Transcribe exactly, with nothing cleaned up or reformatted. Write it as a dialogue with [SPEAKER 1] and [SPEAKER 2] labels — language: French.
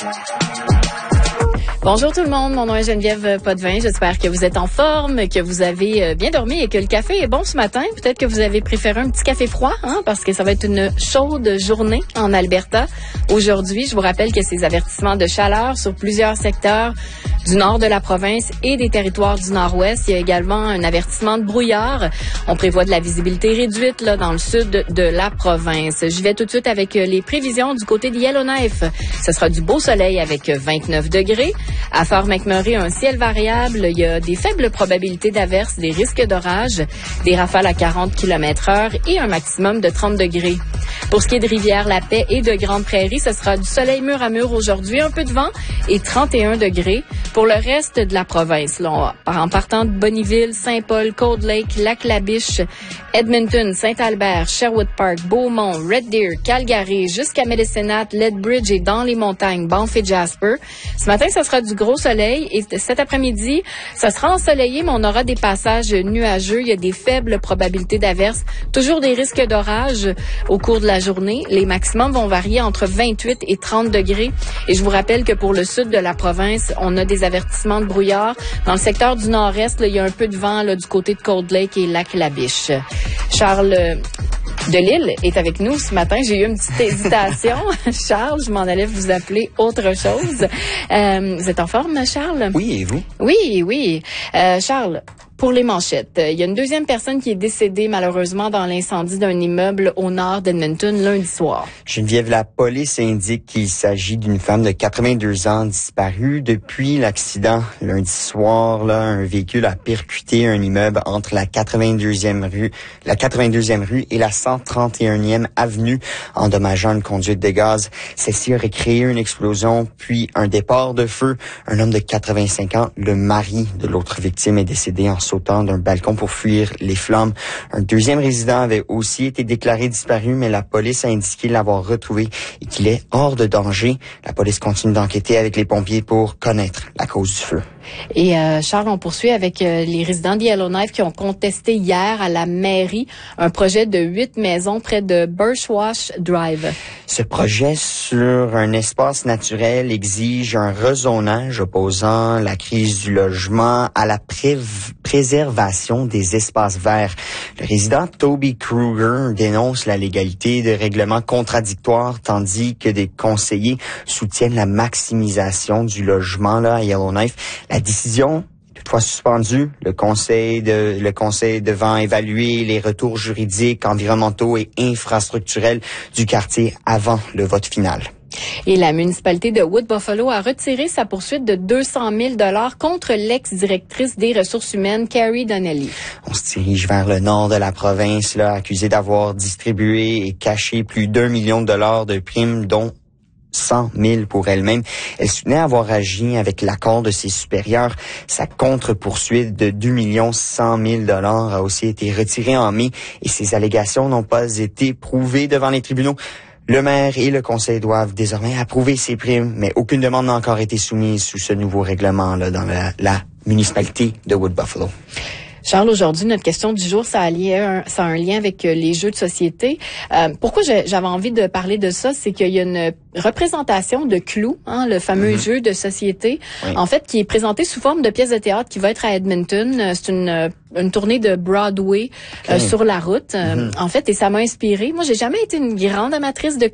[SPEAKER 1] Bonjour tout le monde, mon nom est Geneviève Potvin. J'espère que vous êtes en forme, que vous avez bien dormi et que le café est bon ce matin. Peut-être que vous avez préféré un petit café froid, hein, parce que ça va être une chaude journée en Alberta. Aujourd'hui, je vous rappelle que ces avertissements de chaleur sur plusieurs secteurs du nord de la province et des territoires du nord-ouest. Il y a également un avertissement de brouillard. On prévoit de la visibilité réduite là dans le sud de la province. Je vais tout de suite avec les prévisions du côté de Yellowknife. Ce sera du beau soleil avec vingt-neuf degrés. À Fort McMurray, un ciel variable. Il y a des faibles probabilités d'averses, des risques d'orage, des rafales à quarante kilomètres heure et un maximum de trente degrés. Pour ce qui est de Rivière-la-Paix et de Grande-Prairie, ce sera du soleil mur à mur aujourd'hui, un peu de vent et trente et un degrés. Pour le reste de la province, là, en partant de Bonnyville, Saint-Paul, Cold Lake, Lac-La-Biche, Edmonton, Saint-Albert, Sherwood Park, Beaumont, Red Deer, Calgary, jusqu'à Medicine-Hat, Lethbridge et dans les montagnes, Banff et Jasper. Ce matin, ce sera du gros soleil et cet après-midi, ça sera ensoleillé, mais on aura des passages nuageux. Il y a des faibles probabilités d'averses, toujours des risques d'orage au cours de la journée. Les maximums vont varier entre vingt-huit et trente degrés. Et je vous rappelle que pour le sud de la province, on a des avertissements de brouillard. Dans le secteur du nord-est, là, il y a un peu de vent là, du côté de Cold Lake et Lac-La-Biche. Charles Delisle est avec nous ce matin. J'ai eu une petite hésitation. Charles, je m'en allais vous appeler autre chose. Euh, vous êtes en forme, Charles?
[SPEAKER 2] Oui, et vous?
[SPEAKER 1] Oui, oui. Euh, Charles, pour les manchettes, il y a une deuxième personne qui est décédée malheureusement dans l'incendie d'un immeuble au nord d'Edmonton lundi soir.
[SPEAKER 2] Geneviève, la police indique qu'il s'agit d'une femme de quatre-vingt-deux ans disparue. Depuis l'accident lundi soir, là, un véhicule a percuté un immeuble entre la quatre-vingt-deuxième rue, la quatre-vingt-deuxième rue et la cent trente et unième avenue, endommageant une conduite de gaz. Celle-ci aurait créé une explosion, puis un départ de feu. Un homme de quatre-vingt-cinq ans, le mari de l'autre victime, est décédé en sautant d'un balcon pour fuir les flammes. Un deuxième résident avait aussi été déclaré disparu, mais la police a indiqué l'avoir retrouvé et qu'il est hors de danger. La police continue d'enquêter avec les pompiers pour connaître la cause du feu.
[SPEAKER 1] Et euh, Charles, on poursuit avec euh, les résidents de Yellowknife qui ont contesté hier à la mairie un projet de huit maisons près de Birchwash Drive.
[SPEAKER 2] Ce projet sur un espace naturel exige un rezonage opposant la crise du logement à la pré- préservation des espaces verts. Le résident Toby Kruger dénonce la légalité de règlements contradictoires tandis que des conseillers soutiennent la maximisation du logement là à Yellowknife. La décision toutefois suspendue, le conseil de le conseil devant évaluer les retours juridiques, environnementaux et infrastructurels du quartier avant le vote final.
[SPEAKER 1] Et la municipalité de Wood Buffalo a retiré sa poursuite de deux cent mille dollars contre l'ex-directrice des ressources humaines, Carrie Donnelly.
[SPEAKER 2] On se dirige vers le nord de la province, là, accusée d'avoir distribué et caché plus d'un million de dollars de primes, dont cent mille pour elle-même. Elle soutenait avoir agi avec l'accord de ses supérieurs. Sa contre-poursuite de deux millions cent mille dollars a aussi été retirée en mai et ses allégations n'ont pas été prouvées devant les tribunaux. Le maire et le conseil doivent désormais approuver ces primes, mais aucune demande n'a encore été soumise sous ce nouveau règlement là dans la, la municipalité de Wood Buffalo.
[SPEAKER 1] Charles, aujourd'hui, notre question du jour, ça a, lien, ça a un lien avec les jeux de société. Euh, pourquoi j'avais envie de parler de ça, c'est qu'il y a une représentation de Clou, hein, le fameux mm-hmm. jeu de société, oui. en fait, qui est présenté sous forme de pièce de théâtre qui va être à Edmonton. C'est une une tournée de Broadway okay. euh, sur la route, euh, mm-hmm. en fait, et ça m'a inspirée. Moi, j'ai jamais été une grande amatrice de